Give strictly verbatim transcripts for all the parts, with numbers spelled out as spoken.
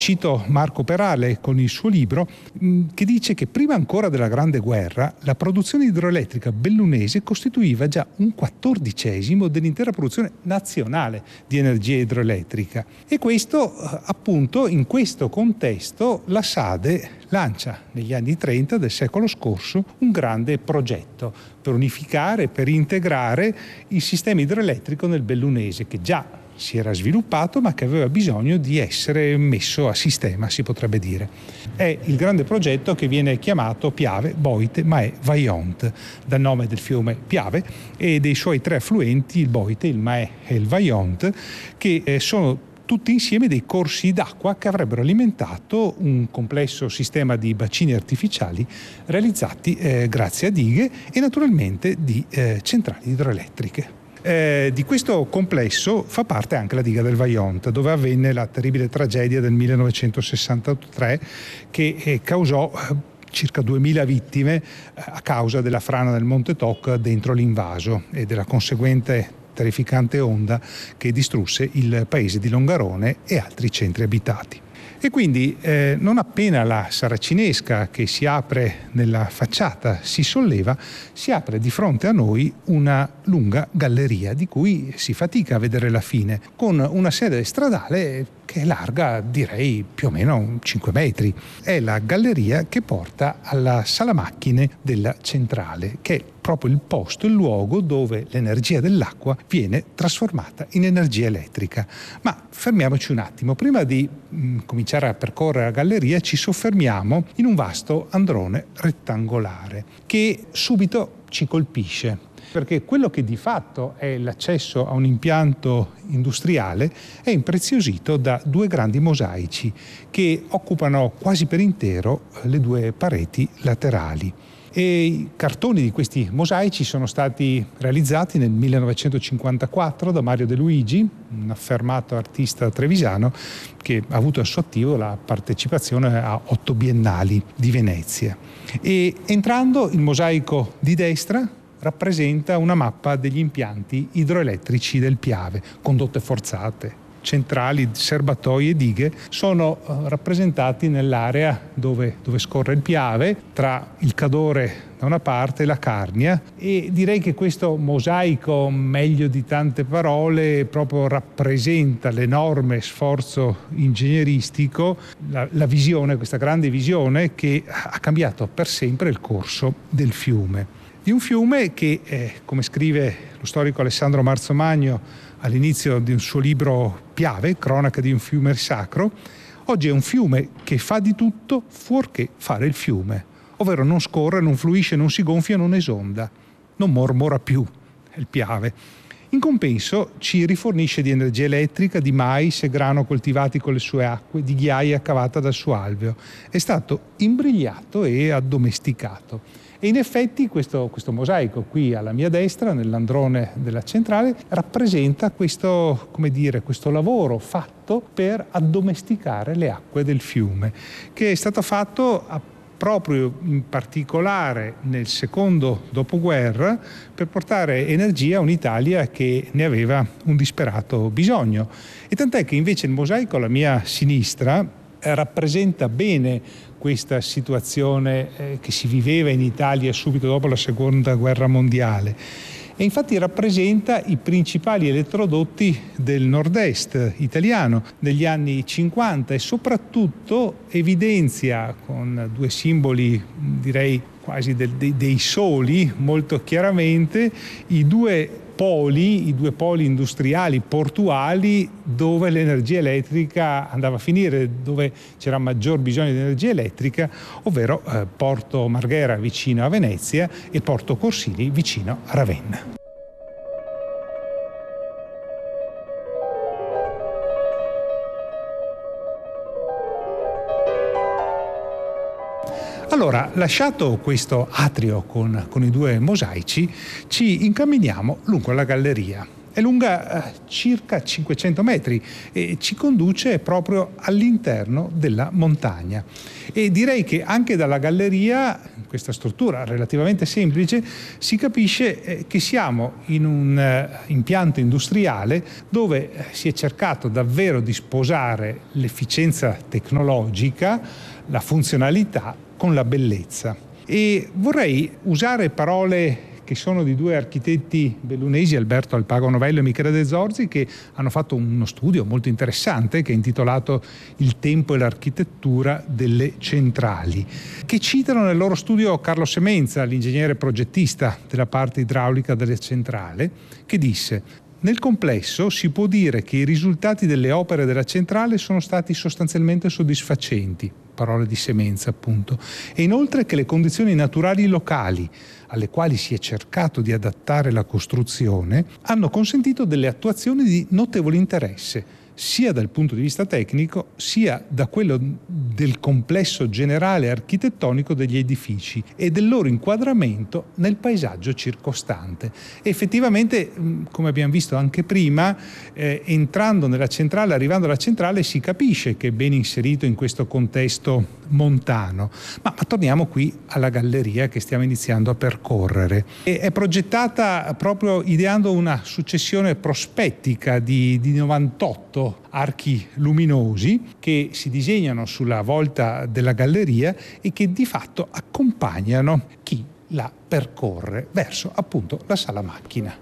Cito Marco Perale con il suo libro che dice che prima ancora della Grande Guerra la produzione idroelettrica bellunese costituiva già un quattordicesimo dell'intera produzione nazionale di energia idroelettrica. E questo appunto in questo contesto la SADE lancia negli anni trenta del secolo scorso un grande progetto per unificare, per integrare il sistema idroelettrico nel bellunese che già si era sviluppato ma che aveva bisogno di essere messo a sistema, si potrebbe dire. È il grande progetto che viene chiamato Piave, Boite, Mahé, Vaillant, dal nome del fiume Piave e dei suoi tre affluenti, il Boite, il Mahé e il Vaillant, che eh, sono tutti insieme dei corsi d'acqua che avrebbero alimentato un complesso sistema di bacini artificiali realizzati eh, grazie a dighe e naturalmente di eh, centrali idroelettriche. Eh, di questo complesso fa parte anche la diga del Vaillant, dove avvenne la terribile tragedia del millenovecentosessantatré che eh, causò eh, circa duemila vittime eh, a causa della frana del Monte Toc dentro l'Invaso e della conseguente terrificante onda che distrusse il paese di Longarone e altri centri abitati. E quindi eh, non appena la saracinesca che si apre nella facciata si solleva, si apre di fronte a noi una lunga galleria di cui si fatica a vedere la fine, con una sede stradale che è larga direi più o meno cinque metri. È la galleria che porta alla sala macchine della centrale, che è proprio il posto, il luogo dove l'energia dell'acqua viene trasformata in energia elettrica. Ma fermiamoci un attimo, prima di mh, cominciare a percorrere la galleria ci soffermiamo in un vasto androne rettangolare che subito ci colpisce. Perché quello che di fatto è l'accesso a un impianto industriale è impreziosito da due grandi mosaici che occupano quasi per intero le due pareti laterali. E i cartoni di questi mosaici sono stati realizzati nel millenovecentocinquantaquattro da Mario De Luigi, un affermato artista trevisano che ha avuto al suo attivo la partecipazione a otto biennali di Venezia. E entrando, il mosaico di destra rappresenta una mappa degli impianti idroelettrici del Piave, condotte forzate, centrali, serbatoi e dighe sono uh, rappresentati nell'area dove, dove scorre il Piave, tra il Cadore da una parte e la Carnia, e direi che questo mosaico, meglio di tante parole, proprio rappresenta l'enorme sforzo ingegneristico, la, la visione, questa grande visione che ha cambiato per sempre il corso del fiume. Di un fiume che, eh, come scrive lo storico Alessandro Marzomagno all'inizio di un suo libro Piave, cronaca di un fiume sacro, oggi è un fiume che fa di tutto fuorché fare il fiume, ovvero non scorre, non fluisce, non si gonfia, non esonda, non mormora più, è il Piave. In compenso ci rifornisce di energia elettrica, di mais e grano coltivati con le sue acque, di ghiaia cavata dal suo alveo. È stato imbrigliato e addomesticato. E in effetti questo, questo mosaico qui alla mia destra, nell'androne della centrale, rappresenta questo, come dire, questo lavoro fatto per addomesticare le acque del fiume, che è stato fatto a proprio in particolare nel secondo dopoguerra per portare energia a un'Italia che ne aveva un disperato bisogno. E tant'è che invece il mosaico alla mia sinistra eh, rappresenta bene questa situazione eh, che si viveva in Italia subito dopo la seconda guerra mondiale. E infatti rappresenta i principali elettrodotti del nord-est italiano degli anni cinquanta e soprattutto evidenzia con due simboli, direi quasi del, dei, dei soli, molto chiaramente, i due poli, i due poli industriali, portuali, dove l'energia elettrica andava a finire, dove c'era maggior bisogno di energia elettrica, ovvero eh, Porto Marghera vicino a Venezia e Porto Corsini vicino a Ravenna. Allora, lasciato questo atrio con, con i due mosaici, ci incamminiamo lungo la galleria. È lunga eh, circa cinquecento metri e ci conduce proprio all'interno della montagna. E direi che anche dalla galleria, questa struttura relativamente semplice, si capisce eh, che siamo in un eh, impianto industriale dove eh, si è cercato davvero di sposare l'efficienza tecnologica, la funzionalità con la bellezza. E vorrei usare parole che sono di due architetti bellunesi, Alberto Alpago Novello e Michele De Zorzi, che hanno fatto uno studio molto interessante che è intitolato Il tempo e l'architettura delle centrali, che citano nel loro studio Carlo Semenza, l'ingegnere progettista della parte idraulica delle centrali, che disse: nel complesso si può dire che i risultati delle opere della centrale sono stati sostanzialmente soddisfacenti, parole di Semenza appunto, e inoltre che le condizioni naturali locali alle quali si è cercato di adattare la costruzione hanno consentito delle attuazioni di notevole interesse, sia dal punto di vista tecnico, sia da quello del complesso generale architettonico degli edifici e del loro inquadramento nel paesaggio circostante. E effettivamente, come abbiamo visto anche prima, eh, entrando nella centrale, arrivando alla centrale, si capisce che è ben inserito in questo contesto montano. Ma, ma torniamo qui alla galleria che stiamo iniziando a percorrere. E è progettata proprio ideando una successione prospettica di, di novantotto archi luminosi che si disegnano sulla volta della galleria e che di fatto accompagnano chi la percorre verso appunto la sala macchina.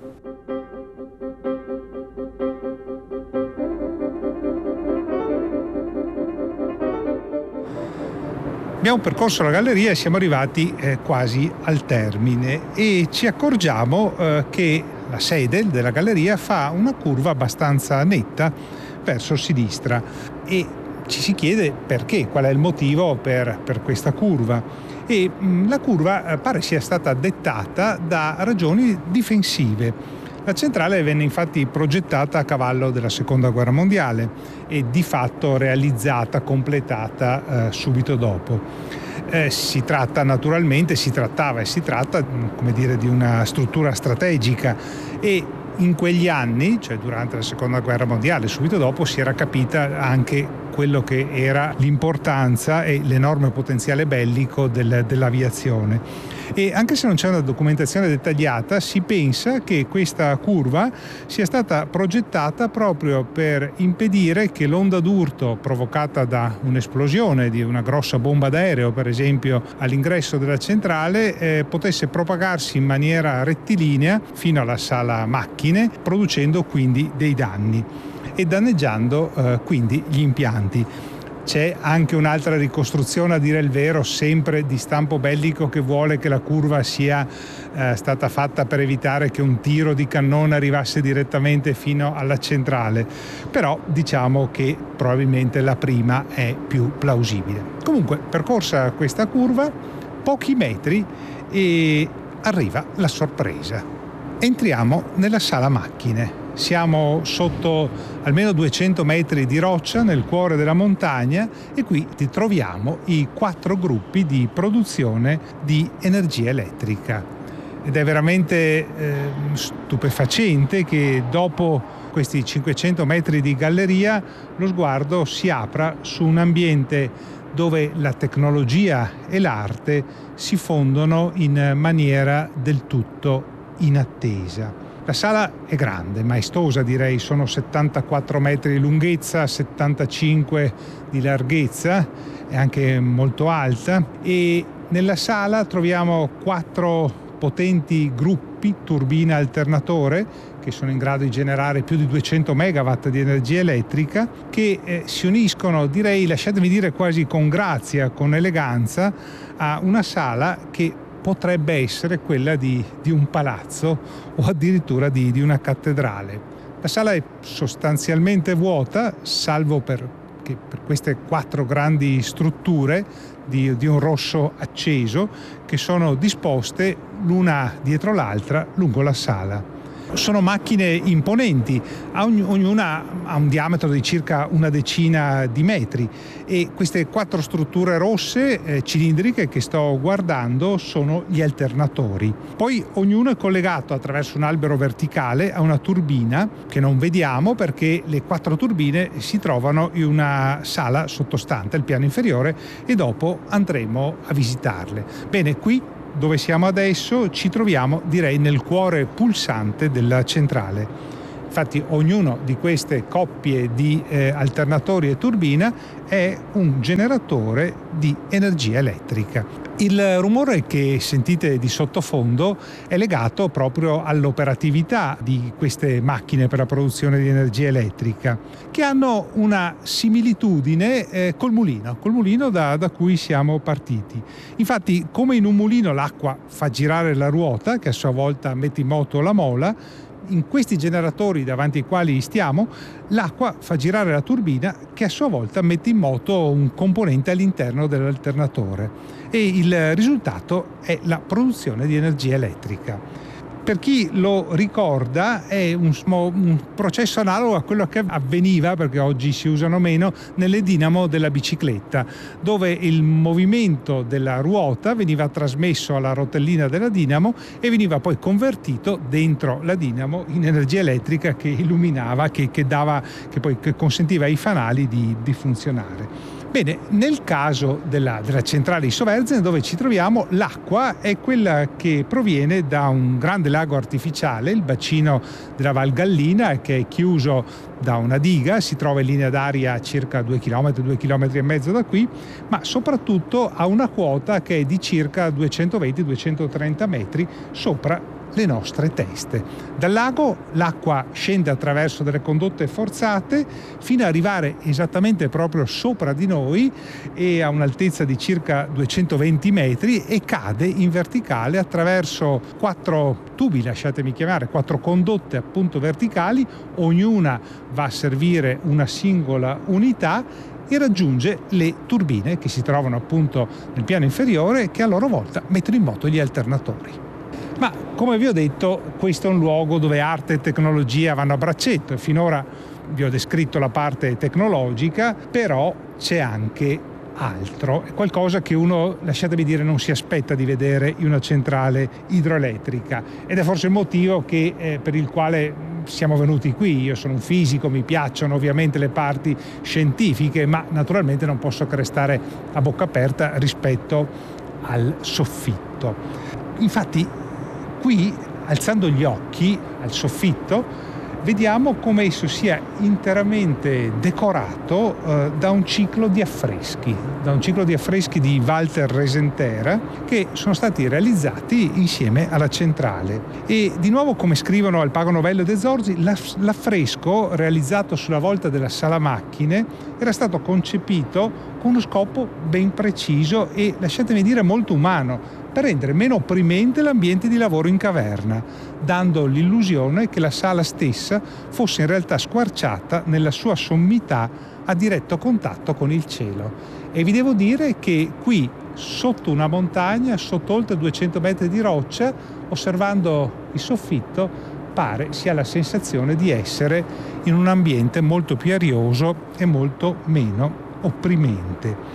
Abbiamo percorso la galleria e siamo arrivati eh, quasi al termine e ci accorgiamo eh, che la sede della galleria fa una curva abbastanza netta verso sinistra e ci si chiede perché, qual è il motivo per, per questa curva. E mh, la curva eh, pare sia stata dettata da ragioni difensive. La centrale venne infatti progettata a cavallo della Seconda Guerra Mondiale e di fatto realizzata, completata eh, subito dopo. Eh, si tratta naturalmente, si trattava e si tratta, come dire, di una struttura strategica e in quegli anni, cioè durante la Seconda Guerra Mondiale, subito dopo, si era capita anche quello che era l'importanza e l'enorme potenziale bellico del, dell'aviazione. E anche se non c'è una documentazione dettagliata, si pensa che questa curva sia stata progettata proprio per impedire che l'onda d'urto provocata da un'esplosione di una grossa bomba d'aereo, per esempio all'ingresso della centrale, eh, potesse propagarsi in maniera rettilinea fino alla sala macchine, producendo quindi dei danni e danneggiando eh, quindi gli impianti. C'è anche un'altra ricostruzione, a dire il vero, sempre di stampo bellico, che vuole che la curva sia eh, stata fatta per evitare che un tiro di cannone arrivasse direttamente fino alla centrale. Però diciamo che probabilmente la prima è più plausibile. Comunque, percorsa questa curva, pochi metri e arriva la sorpresa. Entriamo nella sala macchine. Siamo sotto almeno duecento metri di roccia nel cuore della montagna e qui troviamo i quattro gruppi di produzione di energia elettrica. Ed è veramente eh, stupefacente che dopo questi cinquecento metri di galleria lo sguardo si apra su un ambiente dove la tecnologia e l'arte si fondono in maniera del tutto inattesa. La sala è grande, maestosa direi, sono settantaquattro metri di lunghezza, settantacinque di larghezza, è anche molto alta e nella sala troviamo quattro potenti gruppi turbina alternatore che sono in grado di generare più di duecento megawatt di energia elettrica che eh, si uniscono, direi, lasciatemi dire quasi con grazia, con eleganza, a una sala che potrebbe essere quella di, di un palazzo o addirittura di, di una cattedrale. La sala è sostanzialmente vuota, salvo per, che per queste quattro grandi strutture di, di un rosso acceso che sono disposte l'una dietro l'altra lungo la sala. Sono macchine imponenti, ognuna ha un diametro di circa una decina di metri e queste quattro strutture rosse eh, cilindriche che sto guardando sono gli alternatori. Poi ognuno è collegato attraverso un albero verticale a una turbina che non vediamo perché le quattro turbine si trovano in una sala sottostante, al piano inferiore, e dopo andremo a visitarle. Bene, qui dove siamo adesso ci troviamo, direi, nel cuore pulsante della centrale. Infatti ognuno di queste coppie di eh, alternatori e turbina è un generatore di energia elettrica. Il rumore che sentite di sottofondo è legato proprio all'operatività di queste macchine per la produzione di energia elettrica, che hanno una similitudine eh, col mulino, col mulino da, da cui siamo partiti. Infatti, come in un mulino l'acqua fa girare la ruota, che a sua volta mette in moto la mola, in questi generatori davanti ai quali stiamo, l'acqua fa girare la turbina che a sua volta mette in moto un componente all'interno dell'alternatore e il risultato è la produzione di energia elettrica. Per chi lo ricorda è un, un processo analogo a quello che avveniva, perché oggi si usano meno, nelle dinamo della bicicletta, dove il movimento della ruota veniva trasmesso alla rotellina della dinamo e veniva poi convertito dentro la dinamo in energia elettrica che illuminava, che, che, dava, che poi che consentiva ai fanali di, di funzionare. Bene, nel caso della, della centrale di Soverzene, dove ci troviamo, l'acqua è quella che proviene da un grande lago artificiale, il bacino della Val Gallina, che è chiuso da una diga, si trova in linea d'aria a circa due chilometri, due chilometri e mezzo da qui, ma soprattutto ha una quota che è di circa duecentoventi duecentotrenta metri sopra le nostre teste. Dal lago l'acqua scende attraverso delle condotte forzate fino ad arrivare esattamente proprio sopra di noi e a un'altezza di circa duecentoventi metri e cade in verticale attraverso quattro tubi, lasciatemi chiamare, quattro condotte appunto verticali, ognuna va a servire una singola unità e raggiunge le turbine che si trovano appunto nel piano inferiore, che a loro volta mettono in moto gli alternatori. Ma come vi ho detto, questo è un luogo dove arte e tecnologia vanno a braccetto e finora vi ho descritto la parte tecnologica, però c'è anche altro, è qualcosa che uno, lasciatemi dire, non si aspetta di vedere in una centrale idroelettrica ed è forse il motivo che, eh, per il quale siamo venuti qui. Io sono un fisico, mi piacciono ovviamente le parti scientifiche, ma naturalmente non posso che restare a bocca aperta rispetto al soffitto. Infatti qui, alzando gli occhi al soffitto, vediamo come esso sia interamente decorato eh, da un ciclo di affreschi, da un ciclo di affreschi di Walter Resentera che sono stati realizzati insieme alla centrale. E di nuovo, come scrivono al Pago Novello de Zorzi, l'affresco realizzato sulla volta della sala macchine era stato concepito con uno scopo ben preciso e, lasciatemi dire, molto umano, per rendere meno opprimente l'ambiente di lavoro in caverna, dando l'illusione che la sala stessa fosse in realtà squarciata nella sua sommità a diretto contatto con il cielo. E vi devo dire che qui, sotto una montagna, sotto oltre duecento metri di roccia, osservando il soffitto, pare si ha la sensazione di essere in un ambiente molto più arioso e molto meno opprimente.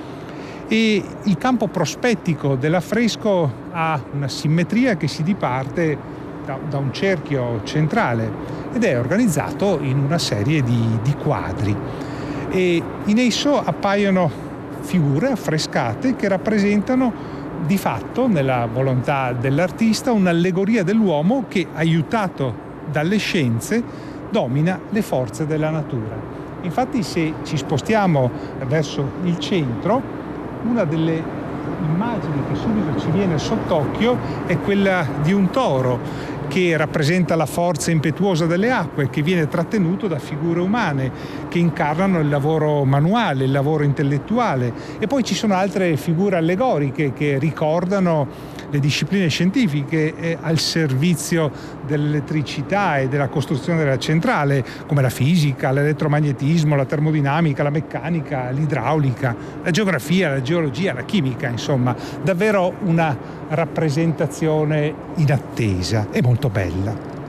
E il campo prospettico dell'affresco ha una simmetria che si diparte da, da un cerchio centrale ed è organizzato in una serie di, di quadri e in esso appaiono figure affrescate che rappresentano di fatto, nella volontà dell'artista, un'allegoria dell'uomo che, aiutato dalle scienze, domina le forze della natura. Infatti, se ci spostiamo verso il centro, una delle immagini che subito ci viene sott'occhio è quella di un toro che rappresenta la forza impetuosa delle acque, che viene trattenuto da figure umane che incarnano il lavoro manuale, il lavoro intellettuale. E poi ci sono altre figure allegoriche che ricordano le discipline scientifiche eh, al servizio dell'elettricità e della costruzione della centrale, come la fisica, l'elettromagnetismo, la termodinamica, la meccanica, l'idraulica, la geografia, la geologia, la chimica, insomma, davvero una rappresentazione in attesa e molto bella.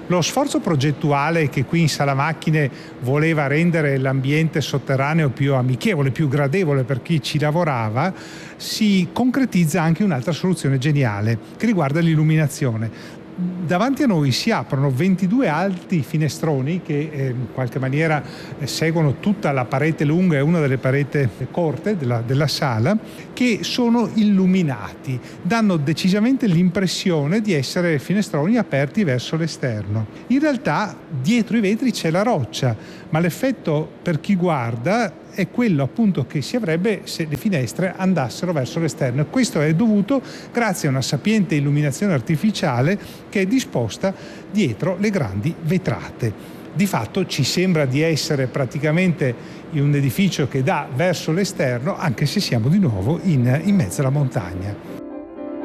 Lo sforzo progettuale che qui in Sala Macchine voleva rendere l'ambiente sotterraneo più amichevole, più gradevole per chi ci lavorava, si concretizza anche un'altra soluzione geniale che riguarda l'illuminazione. Davanti a noi si aprono ventidue alti finestroni che eh, in qualche maniera eh, seguono tutta la parete lunga e una delle pareti corte della, della sala, che sono illuminati, danno decisamente l'impressione di essere finestroni aperti verso l'esterno. In realtà dietro i vetri c'è la roccia, ma l'effetto per chi guarda è quello appunto che si avrebbe se le finestre andassero verso l'esterno. Questo è dovuto grazie a una sapiente illuminazione artificiale che è disposta dietro le grandi vetrate. Di fatto ci sembra di essere praticamente in un edificio che dà verso l'esterno, anche se siamo di nuovo in, in mezzo alla montagna.